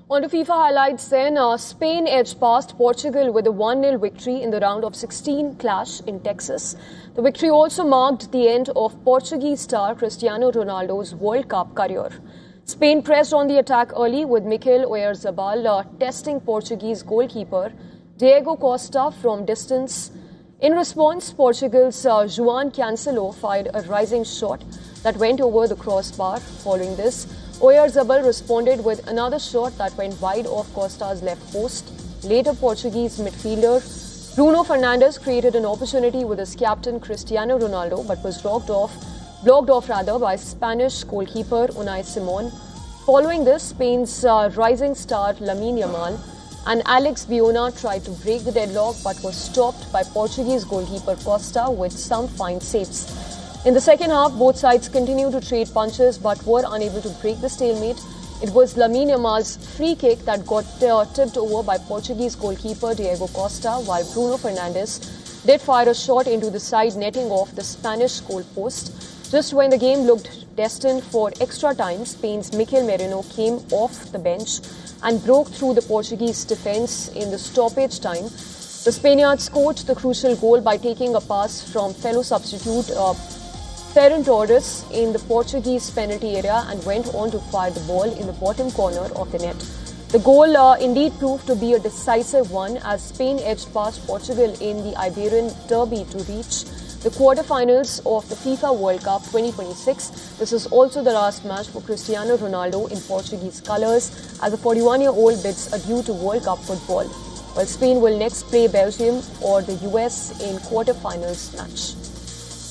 On to FIFA highlights then. Spain edged past Portugal with a 1-0 victory in the round of 16 clash in Texas. The victory also marked the end of Portuguese star Cristiano Ronaldo's World Cup career. Spain pressed on the attack early with Mikel Oyarzabal testing Portuguese goalkeeper Diego Costa from distance. In response, Portugal's João Cancelo fired a rising shot that went over the crossbar. Following this, Oyarzabal responded with another shot that went wide off Costa's left post. Later, Portuguese midfielder Bruno Fernandes created an opportunity with his captain Cristiano Ronaldo, but was blocked off by Spanish goalkeeper Unai Simon. Following this, Spain's rising star Lamine Yamal and Alex Viona tried to break the deadlock, but was stopped by Portuguese goalkeeper Costa with some fine saves. In the second half, both sides continued to trade punches but were unable to break the stalemate. It was Lamine Yamal's free kick that got tipped over by Portuguese goalkeeper Diego Costa, while Bruno Fernandes did fire a shot into the side, netting off the Spanish goal post. Just when the game looked destined for extra time, Spain's Mikel Merino came off the bench and broke through the Portuguese defence in the stoppage time. The Spaniards scored the crucial goal by taking a pass from fellow substitute Ferran Torres in the Portuguese penalty area and went on to fire the ball in the bottom corner of the net. The goal indeed proved to be a decisive one as Spain edged past Portugal in the Iberian Derby to reach the quarterfinals of the FIFA World Cup 2026. This is also the last match for Cristiano Ronaldo in Portuguese colours as the 41-year-old bids adieu to World Cup football, while Spain will next play Belgium or the US in quarterfinals match.